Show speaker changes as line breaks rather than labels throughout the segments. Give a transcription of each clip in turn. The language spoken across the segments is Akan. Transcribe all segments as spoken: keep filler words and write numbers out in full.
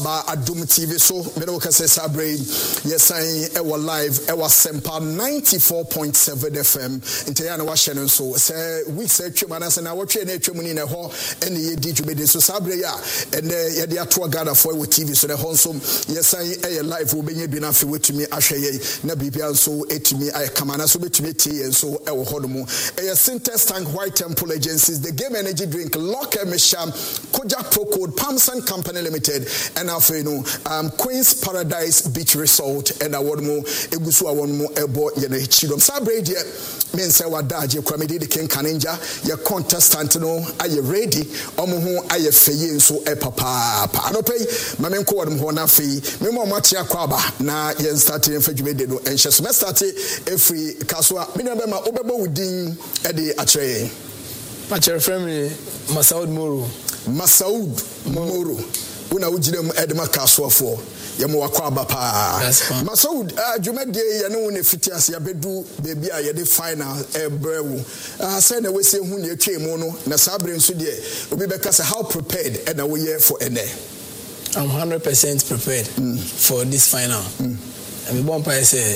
Ba Adum T V so me no ka say sabre yes I e live e was Sempa ninety-four point seven F M inte ya na wa hye no so say we say twem ana say na wo twe na twem ni na ho ene ye di dwumede so sabre ya ene ye de ato Ghana for we T V so na ho so yes I e live wo benye bi na fe wetumi ahwe ye na bibia so etumi ay kamana so betumi tie so e wo hodo mu e ye Sintex Tank White Temple Agencies the Game Energy Drink Lock Emisham Kojak Pro Code Palmson Company Limited and um Queen's Paradise Beach Resort and award mo egusu awon mo ebo ye na chidom sabre die men say wadaje kwa me de ken kanenja ye contestant no aye ready omo ho aye feye nso e papa pa anopei ma men ko wodum ho na fei me mo mate akwa ba na ye start en fadwumede no enhye so me start every kaswa me no be ma obebo wudin e de akere
ma chere family Masaud Moro
Masaud Moro una ujire mu edema kasofo yemo wakwa bapa Masaud adwumade ye ne wona fitiase yabedu bebi a ye de final ebrewu ah say na we say hu ne atwa mu no na sabre nso de obi beka say how prepared and na we here for ene.
I'm one hundred percent prepared mm. for this final. Mm. And me bon pa say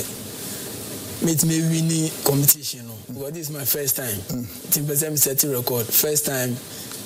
meet me winning competition no because this is my first time. Mm. Team percent setting record first time.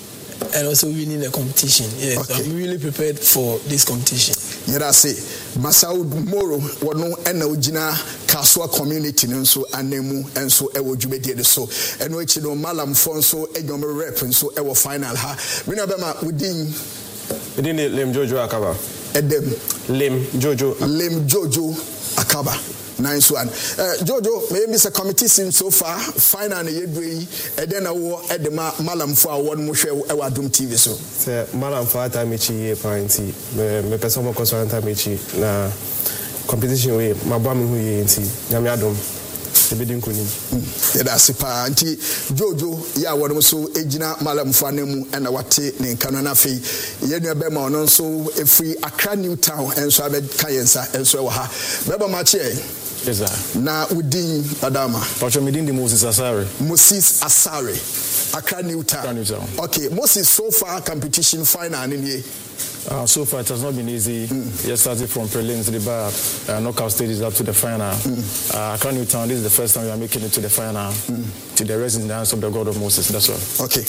And also winning the competition. Yes, okay. I'm really prepared for this competition.
Yeah, say Masaud Moro wono ena ogina Kaswa community nso anemu enso ewo dwumede de so eno echi no malam fo nso enyom rep nso ewo final ha me no be ma within
within Lem Jojo Akaba
edem
Lem Jojo
Lem Jojo Akaba. Nice one. Uh, Jojo, maybe it's a committee sim so far. Final na yedwe e den na wo e de ma malam fo a won mo hwe e wadum T V so.
Se malam fo ata mechi ye parenti me me person mo koso anta mechi na competition we mabwa me hu ye nti nyame adom e be din koni.
E da sipa nti Jojo ya won mo so ejina malam fo anemu e na wate ne nkano na fe ye nua be ma ono so e free Accra New Town enso abe kayensa enso e wo ha. Beba ma che
yes sir.
Na udin Adama.
Pacho medin di Moses Asare.
Moses Asare. Accra New Town.
Accra New Town. Okay,
Moses so far competition final in here.
Uh, so far it has not been easy. Mm. Yes, started from prelims to the bar, uh, knockout stages up to the final. Mm. Uh, Accra New Town, this is the first time we are making it to the final. Mm. To the rest in the hands of the God of Moses. That's all.
Okay.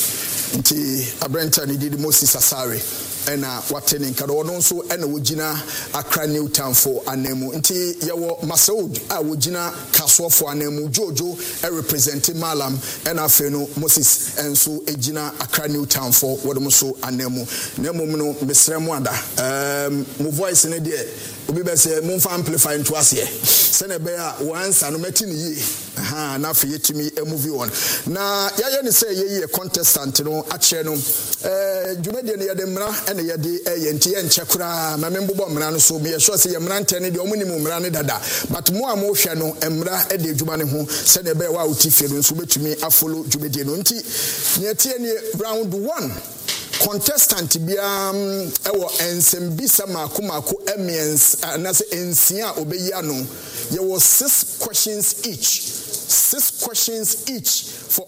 Nti Abrenta ni did Moses Asare. Ena watene nkado ono nso ena wogina Accra New Town for anemu nti yewo Masaud a wogina Kaswa for anemu Jojo e representing Malam ena afeno Moses enso ejina Accra New Town for wodom so anemu nemu no mesremu ada um mo voice ne de obi be say mo fa amplify nto ase se ne be a once no meti ne yi aha na fe yetimi e movie on na yaye ne say ye contestant no a che no eh dwumede ne ye de mra ene ye de eh nti ye nche kura ma membobo mra no so me sure say ye mra ntene de omuni mu mra ne dada but mo a mo hwe no emra e de dwuma ne ho se ne be wa utifie no so betumi afolo dwumede no nti ne tie ne round one contestant bia ewo ensembisa mako mako emiens na se ensia obeyi ano ye was six questions each six questions each for